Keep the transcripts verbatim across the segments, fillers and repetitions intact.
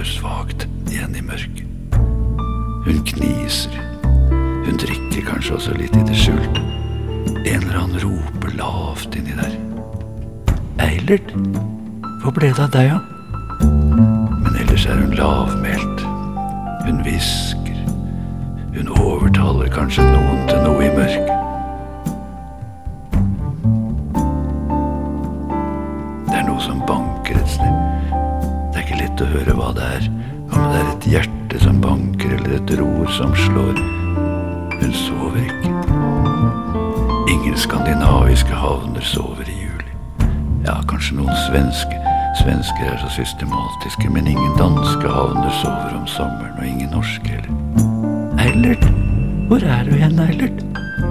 svagt igjen i mørket. Hun kniser. Hun drikker kanskje også litt i det skjulte. En eller annen roper lavt inni der. Eilert, hvor ble det av deg, ja? Men ellers er hun lavmælt. Hun hvisker. Hun overtaler kanskje noen til noe i mørket. Det er noe som banker et sted. Det er ikke lett å høre hva det er. Om det er et hjerte som banker, eller et ror som slår. Hun sover ikke. Ingen skandinaviske havner sover i juli. Ja, kanskje noen svenske. Svensker er så systematiske, men ingen danske havner sover om sommeren, og ingen norske heller. Eilert, hvor er du igjen, Eilert?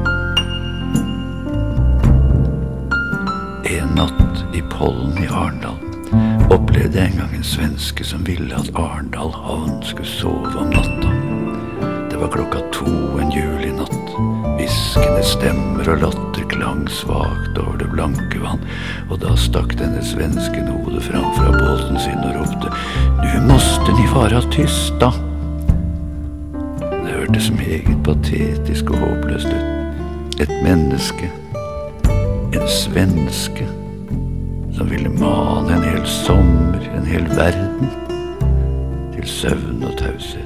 En natt i Pollen i Arendal opplevde jeg en gang en svenske som ville at Arendal havn skulle sove om natta. Det var klokka to en julinatt. Viskende stemmer og latter klang svagt over det blanke vann, og da stakk denne svensken hodet fram fra båten sin og ropte: «Nu måste ni vara tysta!» Det hørtes meget patetisk og håpløst ut. Et menneske, en svenske, som ville mane en hel sommer, en hel verden, til søvn og taushet.